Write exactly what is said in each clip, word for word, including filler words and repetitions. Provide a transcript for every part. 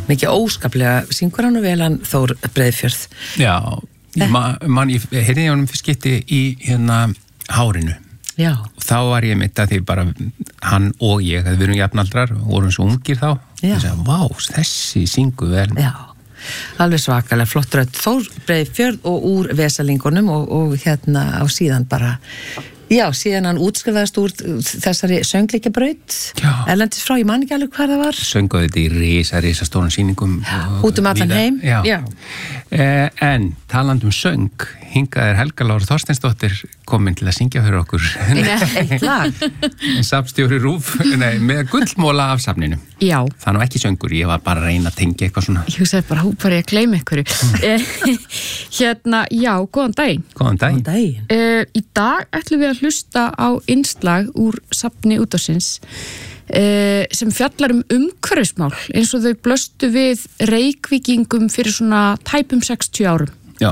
mikið óskaplega syngur hann og vel hann Þór Breiðfjörð. Já, man, man, ég heyrði honum fyrst skipti í hérna Hárinu. Já. Og þá var ég mitt að því bara hann og ég, að við erum jafnaldrar, vorum svo ungir þá. Já. Og sagði, vá, þessi syngur vel. Já, alveg svakalega flott rödd. Þór Breiðfjörð og úr Vesalingunum og, og hérna á síðan bara, já, síðan hann útskrifaðist úr þessari söngleikjabraut. Já. Erlendis frá, ég man ekki alveg hvað það var. Sönguðu þetta í risa, risa stóran sýningum. Út um allan heim. Já. Já. Eh, en talandi um söng, hingað er Helga Lára Þorsteinsdóttir komin til að syngja fyrir okkur. Eitt lag. Safnstjóri RÚV, nei, með gullmóla af safninu. Já. Það var ekki söngur, ég var bara að reyna að tengja eitthvað svona. Ég hugsaði bara, hú, bara ég að gleyma einhverju. Hérna, já, góðan daginn. Góðan daginn. Góðan daginn. Uh, í dag ætlum við að hlusta á innslag úr safni útásins uh, sem fjallar um umhverfismál eins og þau blöstu við Reykvíkingum fyrir svona tæpum sextíu árum. Já.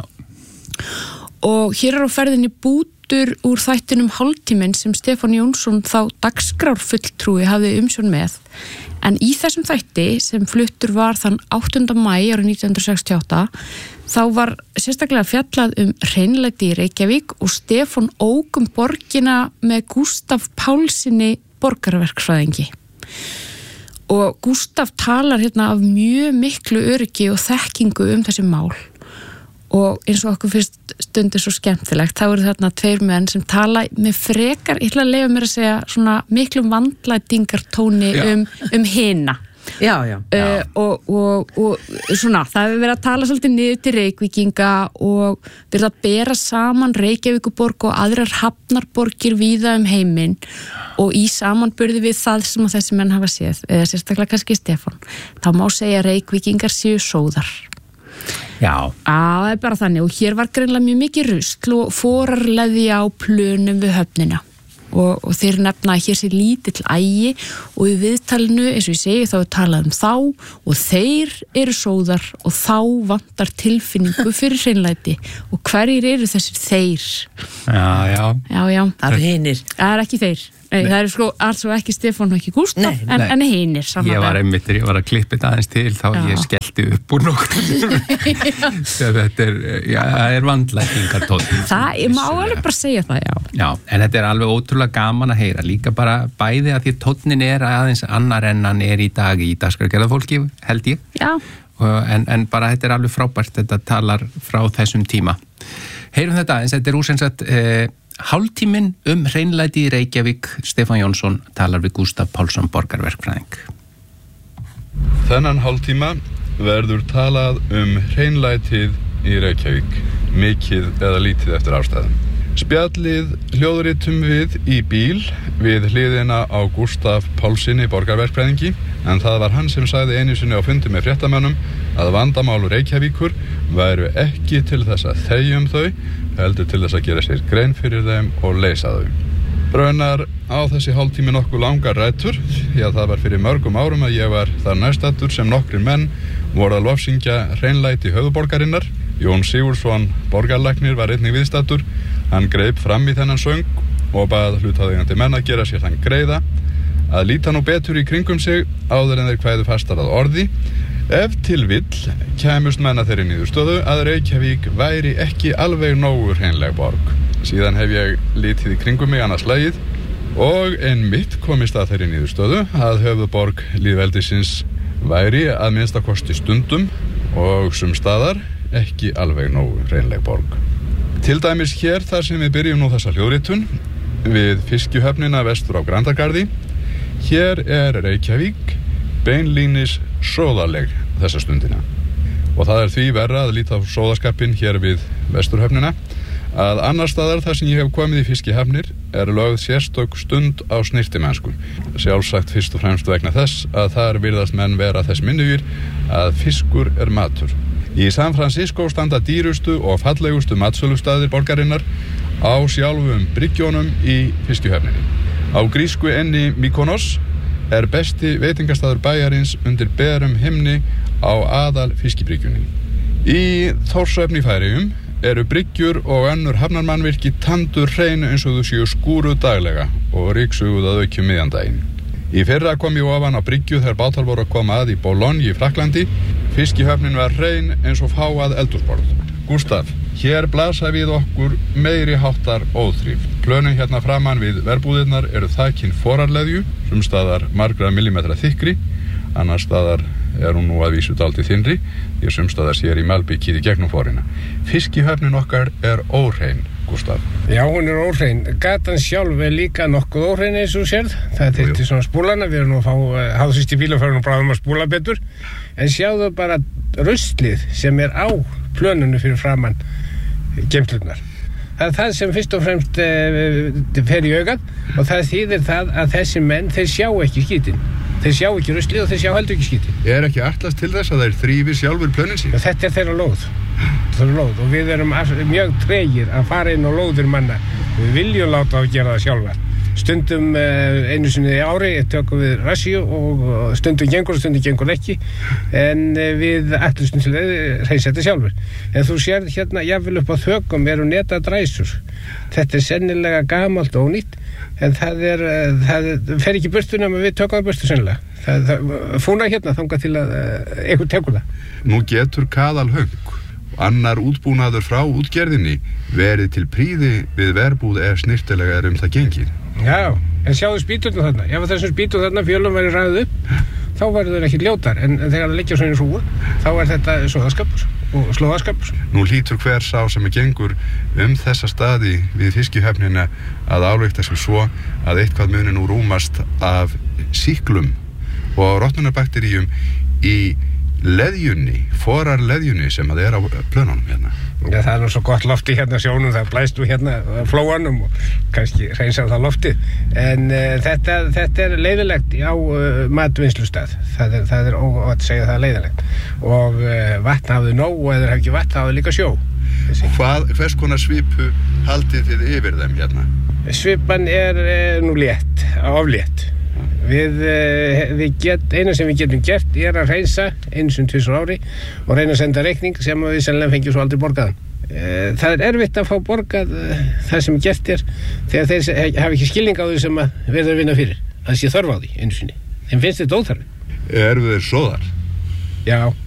Og hér er á ferðinni bútur úr þættinum Hálftíminn sem Stefán Jónsson þá dagskrárfulltrúi hafði umsjón með. En í þessum þætti sem fluttur var þann áttunda maí árið nítján hundruð sextíu og átta þá var sérstaklega fjallað um hreinlæti í Reykjavík og Stefán ók um borgina með Gústaf Pálssyni borgarverkfræðingi. Og Gústaf talar hérna af mjög miklu öryggi og þekkingu um þessi mál. Og eins og okkur fyrst stundir svo skemmtilegt, þá eru þarna tveir menn sem tala með frekar, ég ætla að leyfa mér að segja svona miklum vandlætingartóni um, um hina. Já, já. Uh, og, og, og svona, það hefur verið að tala svolítið niður til Reykvíkinga og verið að bera saman Reykjavíkuborg og aðrar hafnarborgir víða um heiminn og í samanburði við það sem þessi menn hafa séð, eða sérstaklega kannski Stefán. Þá má segja að Reykvíkingar séu sóðar. Já. Á, það er bara þannig og hér var greinlega mjög mikið rusl og forarleði á plönum við höfnina og, og þeir nefna að hér sé lítill ægi og í viðtalinu, eins og ég segi, þá er talað um þá og þeir eru sóðar og þá vantar tilfinningu fyrir hreinlæti og hverjir eru þessir þeir? Já, já. Já, já. Það eru hinir. Það er ekki þeir. Nei, það er sko alls og ekki Stefán og ekki Gústaf, Nei, en, nei. en hinir saman. Ég var einmitt, ég var að klippa þetta aðeins til þá Já. ég skellti upp úr nokkur. Þetta er, já, það er vandlækningartónn. Það, ég má alveg bara segja það, já. Já, en þetta er alveg ótrúlega gaman að heyra, líka bara bæði að því tónnin er aðeins annar en hann er í dag í dagskrárgerðarfólki, held ég. Já. En, en bara þetta er alveg frábært, þetta talar frá þessum tíma. Heyrum þetta aðeins, þetta er úrsensat eh, Hálftíminn um hreinlæti í Reykjavík. Stefán Jónsson talar við Gústaf Pálsson borgarverkfræðing. Þennan hálftíma verður talað um hreinlætið í Reykjavík, mikið eða lítið eftir ástæðum. Spjallið hljóðritum við í bíl við hliðina á Gústaf Pálssyni borgarverkfræðingi, en það var hann sem sagði einu sinni á fundi með fréttamönnum að vandamál Reykjavíkur væru ekki til þess að þegjum þau, heldur til þess að gera sér grein fyrir þeim og leysa þau. Raunar á þessi hálftími nokkuð langar rætur, því að það var fyrir mörgum árum að ég var þar næstattur sem nokkrir menn voru að lofsyngja hreinlæti höfuðborgarinnar. Jón Sigurðsson borgarlæknir var einnig viðstattur. Hann greip fram í þennan söng og bað hlutaðeigandi menn að gera sér þann greiða að líta nú betur í kringum sig áður en þeir kvæðu fastar að orði. Ef til vill kæmust menn að þeirri niðurstöðu að Reykjavík væri ekki alveg nógu hreinleg borg. Síðan hef ég lítið í kringum mig annars lagið og einmitt komist að þeirri niðurstöðu að höfuðborg lýðveldisins væri að minnstakosti stundum og sumstaðar ekki alveg nógu hreinleg borg. Til dæmis hér þar sem við byrjum nú þessa hljóðritun við fiskjuhöfnina vestur á Grandagarði. Hér er Reykjavík beinlínis sóðaleg þessa stundina og það er því verra að líta á sóðaskapinn hér við vesturhöfnina að annar staðar þar sem ég hef komið í fiskihafnir er lögð sérstök stund á snyrtimennsku. Sjálfsagt fyrst og fremst vegna þess að þar virðast menn vera þess minnugir að fiskur er matur. Í San Francisco standa dýrustu og fallegustu matsölustaðir borgarinnar á sjálfum bryggjónum í fiskihöfninni. Á grísku enni Mykonos er besti veitingastaður bæjarins undir berum himni á aðal fiskibryggjunni. Í Þórshöfn í Færeyjum eru bryggjur og önnur hafnarmannvirki tandur hrein eins og þau séu skúruð daglega og ryksuguð að aukjum miðjandaginn. Í fyrra kom ég ofan á bryggju þegar bátar voru að koma að í Boulogne í Frakklandi. Fiskihöfnin var hrein eins og fáað eldhúsborð. Gústaf, hér blasa við okkur meiri háttar óþrif. Plönin hérna framan við verbúðirnar eru þakin forarleðju, sumstaðar margra millimetra þykkri, annars staðar er hún nú að vísu dálítið þynnri, því sumstaðar sér í malbikið í gegnum forina. Fiskihöfnin okkar er óhrein, Gústaf. Já, hún er óhrein. Gatan sjálf er líka nokkuð óhrein eins og sérð. Það er til svona spúlana, við erum nú að fá háðsist í bíl og fyrir nú bráðum að spúla betur. En sjáðu bara ruslið sem er á plönunu fyrir framann geymslurnar. Það er það sem fyrst og fremst e, fer í augað og það þýðir það að þessi menn, þeir sjá ekki skítin. Þeir sjá ekki ruslið og þeir sjá heldur ekki skítin. Er ekki ætlast til þess að þeir þrífi sjálfur plönin sín? Þetta er þeirra lóð. Þeirra lóð og við erum mjög tregir að fara inn á lóðir manna. Við viljum láta að gera það sjálfar. Stundum einu sinni í ári tökum við rassíu og stundum gengur og stundum gengur ekki en við ætlustum til að reisa þetta sjálfur. En þú sér hérna jafnvel upp á þökum eru netadræsur. Þetta er sennilega gamalt og ónýtt en það er, það fer ekki burtu nema við tökum það burtu sennilega. Það, það fúna hérna þangað til að einhver tekur það. Nú getur Kaðalhöng annar útbúnaður frá útgerðinni verið til príði við verbúð ef snirtilega er um það gengið. Já, en sjáðu spýturnar þarna. Ef þessum spýtur þarna fjölum væri ræðið upp, þá væri þeir ekki ljótar. En þegar það liggja svona í hrúgu, þá er þetta soðaskapur og slóðaskapur. Nú hlýtur hver sá sem er gengur um þessa staði við fiskihöfnina að álykta sem svo að eitthvað muni nú rúmast af sýklum og rotnunarbakteríum í leðjunni, forar leðjunni sem að er á plönunum hérna. Já, það er nú svo gott lofti hérna sjónum, það blæst nú hérna flóanum og kannski hreinsar það loftið. En uh, þetta, þetta er leiðilegt á uh, matvinnslustað. Það er, það er óvægt að segja það leiðilegt. Og uh, vatn hafði nóg og eða hef ekki vatn hafði líka sjó. Hvað, hvers konar svipu haldið þið yfir þeim hérna? Svipan er uh, nú létt, oflétt. Við, við get, eina sem við getum gert er að hreinsa eins og tvisvar ári og reyna að senda reikning sem við sennilega fengjum svo aldrei borgaðan. Það er erfitt að fá borgað það sem gert er þegar þeir hafa ekki skilning á því sem að verður að vinna fyrir. Það sé þörf á því einu sinni. Þeim finnst þetta óþarfi. Eru þeir sóðar? Já.